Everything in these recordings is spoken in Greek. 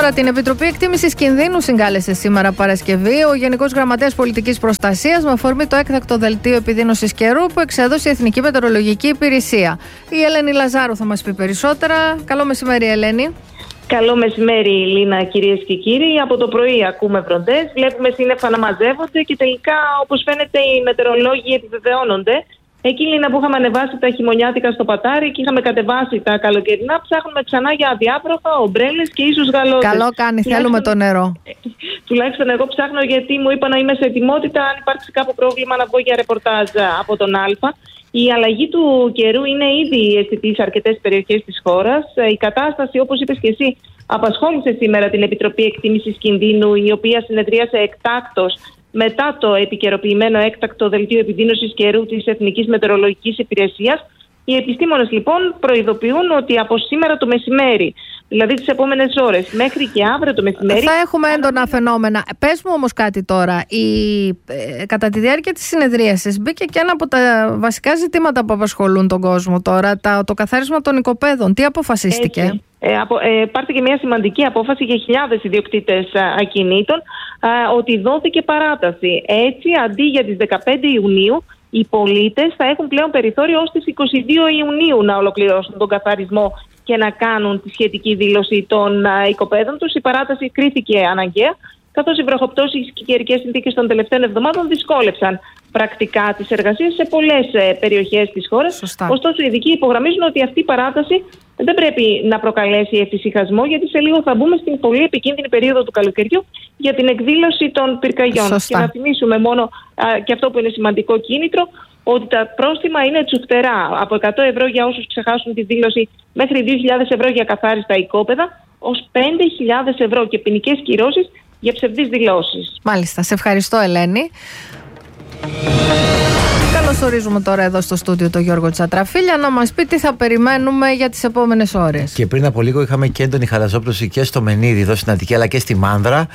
Τώρα, την Επιτροπή Εκτίμησης Κινδύνου συγκάλεσε σήμερα Παρασκευή ο Γενικός Γραμματέας Πολιτικής Προστασίας με αφορμή το έκτακτο δελτίο επιδείνωσης καιρού που εξέδωσε η Εθνική Μετεωρολογική Υπηρεσία. Η Ελένη Λαζάρου θα μας πει περισσότερα. Καλό μεσημέρι, Ελένη. Καλό μεσημέρι, Λίνα, κυρίες και κύριοι. Από το πρωί ακούμε βροντές, βλέπουμε σύννεφα να μαζεύονται και τελικά, όπως φαίνεται, οι μετεωρολόγοι επιβεβαιώνονται. Εκεί, Λίνα, που είχαμε ανεβάσει τα χειμωνιάτικα στο πατάρι και είχαμε κατεβάσει τα καλοκαιρινά, ψάχνουμε ξανά για αδιάπροχα, ομπρέλες και ίσως γαλότες. Καλό κάνει, θέλουμε το νερό. Τουλάχιστον εγώ ψάχνω, γιατί μου είπα να είμαι σε ετοιμότητα αν υπάρξει κάποιο πρόβλημα να βγω για ρεπορτάζ από τον Α. Η αλλαγή του καιρού είναι ήδη αισθητή σε αρκετές περιοχές της χώρας. Η κατάσταση, όπως είπες και εσύ, απασχόλησε σήμερα την Επιτροπή Εκτίμησης Κινδύνου, η οποία συνεδρίασε εκτάκτως μετά το επικαιροποιημένο έκτακτο δελτίο επιδείνωσης καιρού της Εθνικής Μετεωρολογικής Υπηρεσίας. Οι επιστήμονες λοιπόν προειδοποιούν ότι από σήμερα το μεσημέρι, δηλαδή τις επόμενες ώρες, μέχρι και αύριο το μεσημέρι, θα έχουμε έντονα φαινόμενα. Πες μου όμως κάτι τώρα. Κατά τη διάρκεια της συνεδρίασης μπήκε και ένα από τα βασικά ζητήματα που απασχολούν τον κόσμο τώρα, το καθάρισμα των οικοπαίδων. Τι αποφασίστηκε? Πάρθηκε μια σημαντική απόφαση για χιλιάδες ιδιοκτήτες ακινήτων, ότι δόθηκε παράταση. Έτσι, αντί για τις 15 Ιουνίου, οι πολίτες θα έχουν πλέον περιθώριο ως τις 22 Ιουνίου να ολοκληρώσουν τον καθαρισμό και να κάνουν τη σχετική δήλωση των οικοπαίδων τους. Η παράταση κρίθηκε αναγκαία, καθώς οι βροχοπτώσεις και οι καιρικές συνθήκες των τελευταίων εβδομάδων δυσκόλεψαν πρακτικά τις εργασίες σε πολλές περιοχές της χώρας. Σωστά. Ωστόσο, οι ειδικοί υπογραμμίζουν ότι αυτή η παράταση δεν πρέπει να προκαλέσει εφησυχασμό, γιατί σε λίγο θα μπούμε στην πολύ επικίνδυνη περίοδο του καλοκαιριού για την εκδήλωση των πυρκαγιών. Σωστά. Και να θυμίσουμε μόνο και αυτό που είναι σημαντικό κίνητρο, ότι τα πρόστιμα είναι τσουφτερά. Από 100 ευρώ για όσους ξεχάσουν τη δήλωση, μέχρι 2.000 ευρώ για καθάριστα οικόπεδα, ως 5.000 ευρώ και ποινικές κυρώσεις για ψευδείς δηλώσεις. Μάλιστα. Σε ευχαριστώ, Ελένη. Καλωσορίζουμε τώρα εδώ στο στούντιο τον Γιώργο Τσατραφίλια να μας πει τι θα περιμένουμε για τις επόμενες ώρες. Και πριν από λίγο είχαμε και έντονη χαλαζόπτωση και στο Μενίδη εδώ στην Αττική, αλλά και στη Μάνδρα.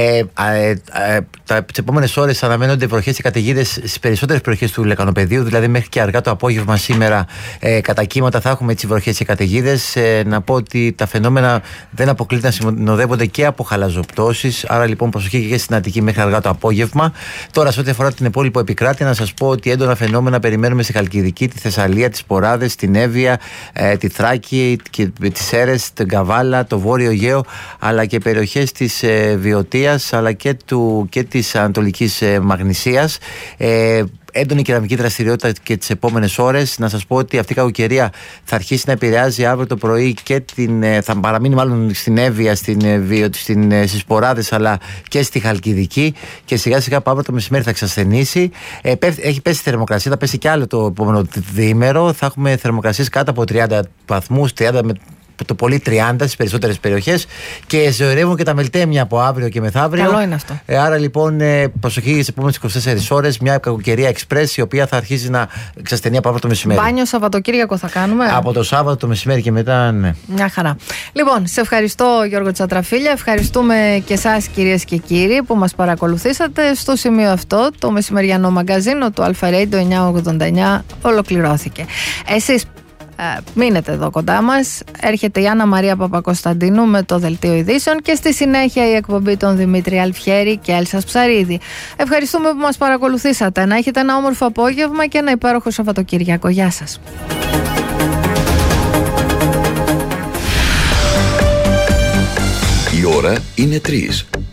Τις επόμενες ώρες αναμένονται βροχές και καταιγίδες στις περισσότερες περιοχές του Λεκανοπεδίου, δηλαδή μέχρι και αργά το απόγευμα σήμερα κατά κύματα θα έχουμε έτσι βροχές και καταιγίδες. Να πω ότι τα φαινόμενα δεν αποκλείται να συνοδεύονται και από χαλαζοπτώσεις, άρα λοιπόν προσοχή και στην Αττική μέχρι αργά το απόγευμα. Τώρα, σε ό,τι αφορά την υπόλοιπη επικράτεια, να σας πω ότι έντονα φαινόμενα περιμένουμε στη Χαλκιδική, τη Θεσσαλία, τις Ποράδες, την Εύβοια, τη Θράκη, τις Σέρρες, την Καβάλα, το Βόρειο Αιγαίο, αλλά και περιοχές της Βιωτίας αλλά και της Ανατολικής Μαγνησίας. Έντονη κεραμική δραστηριότητα και τις επόμενες ώρες. Να σας πω ότι αυτή η κακοκαιρία θα αρχίσει να επηρεάζει αύριο το πρωί και θα παραμείνει μάλλον στην Εύβοια, στις Ποράδες αλλά και στη Χαλκιδική, και σιγά σιγά από αύριο το μεσημέρι θα εξασθενήσει. Έχει πέσει η θερμοκρασία, θα πέσει και άλλο το επόμενο διήμερο. Θα έχουμε θερμοκρασίες κάτω από 30 βαθμούς, 30 με το πολύ 30 στις περισσότερες περιοχές, και ζωηρεύουν και τα μελτέμια από αύριο και μεθαύριο. Καλό είναι αυτό. Άρα λοιπόν προσοχή στις επόμενες 24 ώρες, μια κακοκαιρία εξπρές η οποία θα αρχίσει να εξασθενεί από αύριο το μεσημέρι. Μπάνιο Σαββατοκύριακο θα κάνουμε. Από το Σάββατο το μεσημέρι και μετά, ναι. Μια χαρά. Λοιπόν, σε ευχαριστώ, Γιώργο Τσατραφίλια. Ευχαριστούμε και εσάς, κυρίες και κύριοι, που μας παρακολουθήσατε. Στο σημείο αυτό το μεσημεριανό μαγκαζίνο του Αλφα Radio 989 ολοκληρώθηκε. Εσείς μείνετε εδώ κοντά μας. Έρχεται η Άννα Μαρία Παπακοσταντίνου με το Δελτίο Ειδήσεων και στη συνέχεια η εκπομπή των Δημήτρη Αλφιέρη και Έλσας Ψαρίδη. Ευχαριστούμε που μας παρακολουθήσατε. Να έχετε ένα όμορφο απόγευμα και ένα υπέροχο Σαββατοκύριακο. Γεια σας. Η ώρα είναι 3.